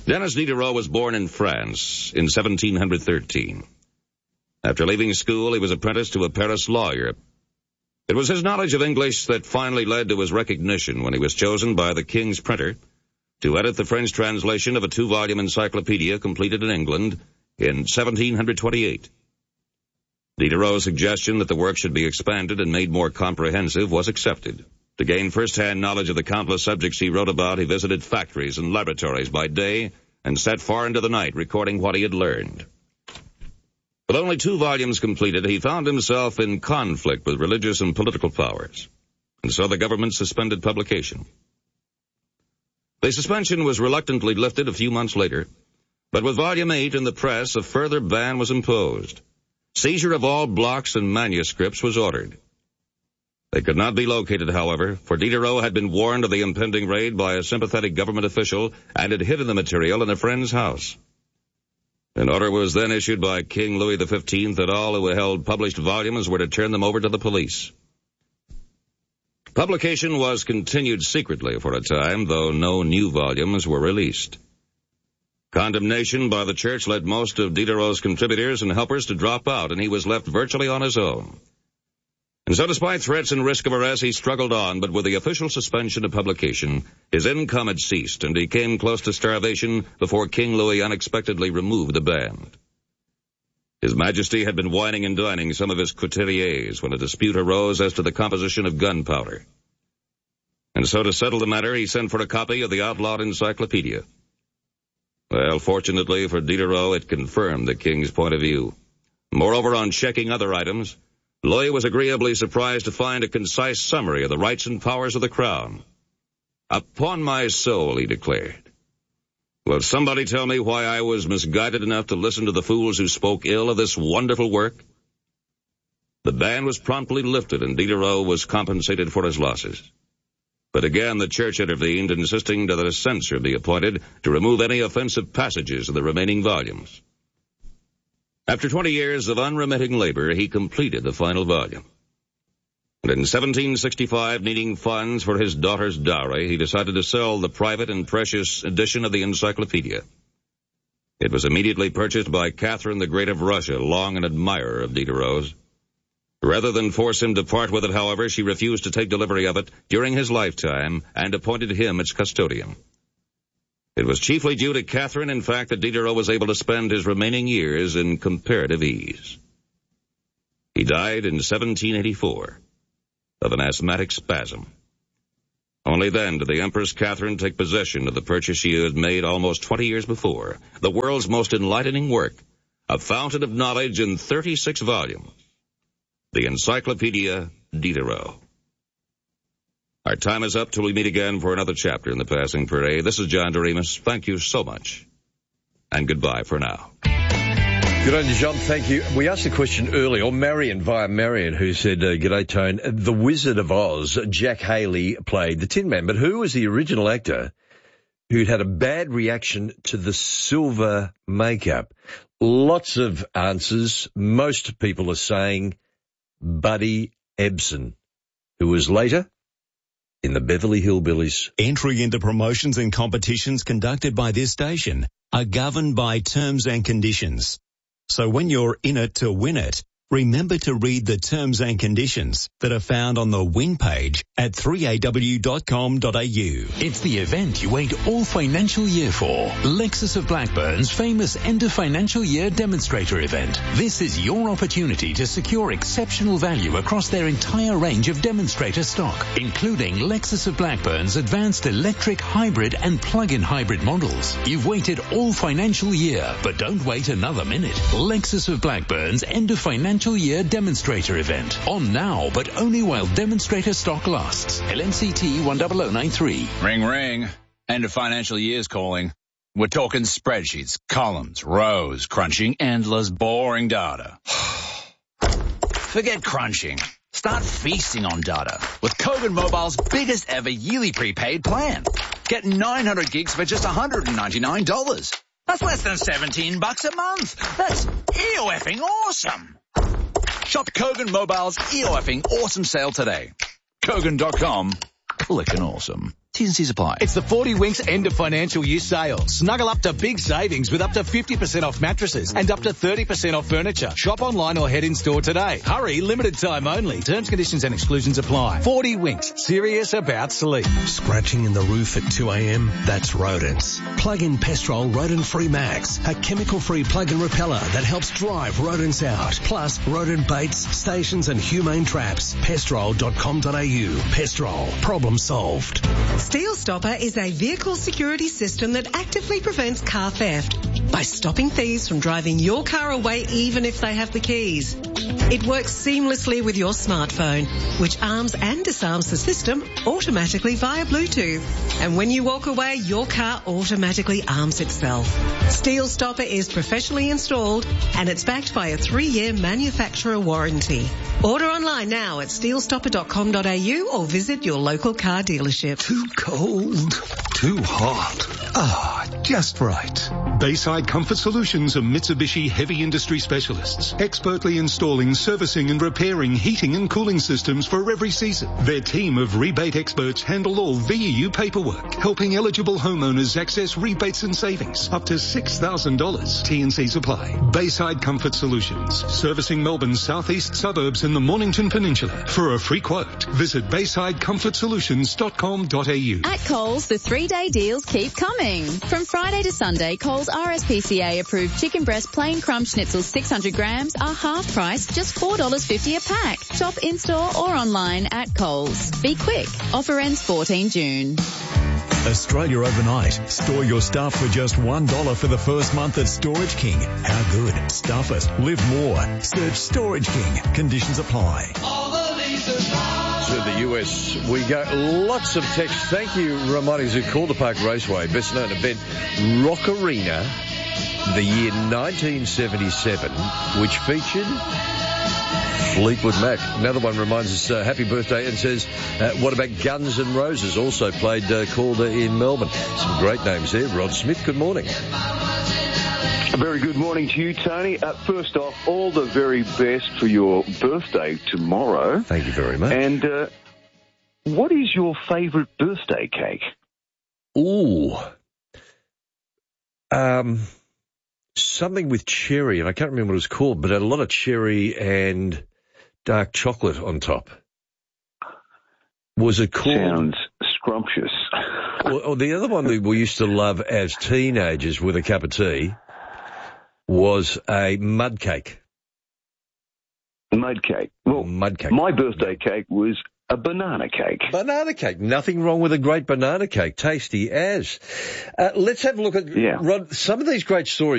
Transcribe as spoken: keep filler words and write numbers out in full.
Denis Diderot was born in France in seventeen thirteen. After leaving school, he was apprenticed to a Paris lawyer. It was his knowledge of English that finally led to his recognition when he was chosen by the King's printer to edit the French translation of a two-volume encyclopedia completed in England in seventeen twenty-eight. Diderot's suggestion that the work should be expanded and made more comprehensive was accepted. To gain first-hand knowledge of the countless subjects he wrote about, he visited factories and laboratories by day and sat far into the night recording what he had learned. With only two volumes completed, he found himself in conflict with religious and political powers, and so the government suspended publication. The suspension was reluctantly lifted a few months later, but with Volume eight in the press, a further ban was imposed. Seizure of all blocks and manuscripts was ordered. They could not be located, however, for Diderot had been warned of the impending raid by a sympathetic government official and had hidden the material in a friend's house. An order was then issued by King Louis the fifteenth that all who held published volumes were to turn them over to the police. Publication was continued secretly for a time, though no new volumes were released. Condemnation by the church led most of Diderot's contributors and helpers to drop out, and he was left virtually on his own. And so despite threats and risk of arrest, he struggled on, but with the official suspension of publication, his income had ceased, and he came close to starvation before King Louis unexpectedly removed the ban. His Majesty had been wining and dining some of his couturiers when a dispute arose as to the composition of gunpowder. And so to settle the matter, he sent for a copy of the outlawed encyclopedia. Well, fortunately for Diderot, it confirmed the king's point of view. Moreover, on checking other items, Louis was agreeably surprised to find a concise summary of the rights and powers of the crown. "Upon my soul," he declared, "will somebody tell me why I was misguided enough to listen to the fools who spoke ill of this wonderful work?" The ban was promptly lifted, and Diderot was compensated for his losses. But again the church intervened, insisting that a censor be appointed to remove any offensive passages of the remaining volumes. After twenty years of unremitting labor, he completed the final volume. And in seventeen sixty-five, needing funds for his daughter's dowry, he decided to sell the private and precious edition of the encyclopedia. It was immediately purchased by Catherine the Great of Russia, long an admirer of Diderot's. Rather than force him to part with it, however, she refused to take delivery of it during his lifetime and appointed him its custodian. It was chiefly due to Catherine, in fact, that Diderot was able to spend his remaining years in comparative ease. He died in seventeen eighty-four of an asthmatic spasm. Only then did the Empress Catherine take possession of the purchase she had made almost twenty years before, the world's most enlightening work, a fountain of knowledge in thirty-six volumes, the Encyclopedia Diderot. Our time is up till we meet again for another chapter in the Passing Parade. This is John Doremus. Thank you so much, and goodbye for now. Good on you, John. Thank you. We asked a question earlier, or Marion, via Marion, who said, uh, G'day, Tone. The Wizard of Oz, Jack Haley, played the Tin Man, but who was the original actor who'd had a bad reaction to the silver makeup? Lots of answers. Most people are saying Buddy Ebsen, who was later in the Beverly Hillbillies. Entry into promotions and competitions conducted by this station are governed by terms and conditions. So when you're in it to win it, remember to read the terms and conditions that are found on the win page at three a w dot com dot a u. It's the event you wait all financial year for. Lexus of Blackburn's famous end of financial year demonstrator event. This is your opportunity to secure exceptional value across their entire range of demonstrator stock, including Lexus of Blackburn's advanced electric, hybrid and plug-in hybrid models. You've waited all financial year, but don't wait another minute. Lexus of Blackburn's end of financial year demonstrator event. On now, but only while demonstrator stock lasts. L N C T one zero zero nine three. Ring, ring. End of financial year's calling. We're talking spreadsheets, columns, rows, crunching endless, boring data. Forget crunching. Start feasting on data with Kogan Mobile's biggest ever yearly prepaid plan. Get nine hundred gigs for just one hundred ninety-nine dollars. That's less than seventeen bucks a month. That's E-O-effing awesome. Shop Kogan Mobile's E-O-effing awesome sale today. Kogan dot com. Clickin' awesome. T and C's apply. It's the forty Winks end of financial year sale. Snuggle up to big savings with up to fifty percent off mattresses and up to thirty percent off furniture. Shop online or head in store today. Hurry, limited time only. Terms, conditions and exclusions apply. forty Winks, serious about sleep. Scratching in the roof at two a.m.? That's rodents. Plug in Pestrol Rodent Free Max, a chemical-free plug-in repeller that helps drive rodents out. Plus, rodent baits, stations and humane traps. Pestrol dot com dot a u. Pestrol. Problem solved. Steel Stopper is a vehicle security system that actively prevents car theft by stopping thieves from driving your car away even if they have the keys. It works seamlessly with your smartphone, which arms and disarms the system automatically via Bluetooth. And when you walk away, your car automatically arms itself. Steel Stopper is professionally installed and it's backed by a three-year manufacturer warranty. Order online now at steel stopper dot com dot a u or visit your local car dealership. Too cold, too hot. Ah, just right. Bayside Comfort Solutions are Mitsubishi heavy industry specialists, expertly installing, servicing and repairing heating and cooling systems for every season. Their team of rebate experts handle all V E U paperwork, helping eligible homeowners access rebates and savings up to six thousand dollars. T and C's apply. Bayside Comfort Solutions, servicing Melbourne's southeast suburbs and the Mornington Peninsula. For a free quote, visit bayside comfort solutions dot com dot a u. At Coles, the three-day deals keep coming. From Friday to Sunday, Coles R S P C A approved chicken breast plain crumb schnitzels six hundred grams are half price, just four dollars fifty a pack. Shop in-store or online at Coles. Be quick. Offer ends fourteenth of June. Australia overnight. Store your stuff for just one dollar for the first month at Storage King. How good? Stuff it. Live more. Search Storage King. Conditions apply. To the U S we go. Lots of text. Thank you, reminders who called the Park Raceway, best known event, Rock Arena, the year nineteen seventy-seven, which featured Fleetwood Mac. Another one reminds us, uh, happy birthday, and says, uh, what about Guns N' Roses? Also played, uh, called uh, in Melbourne. Some great names there. Rod Smith, good morning. A very good morning to you, Tony. Uh, first off, all the very best for your birthday tomorrow. Thank you very much. And uh, what is your favourite birthday cake? Ooh. Um, something with cherry, and I can't remember what it was called, but a lot of cherry and dark chocolate on top. Was it called? Sounds scrumptious. Or, or the other one that we used to love as teenagers with a cup of tea was a mud cake. Mud cake. Well, mud cake. My birthday cake was a banana cake. Banana cake. Nothing wrong with a great banana cake. Tasty as. Uh, let's have a look at, yeah. Rod, some of these great stories.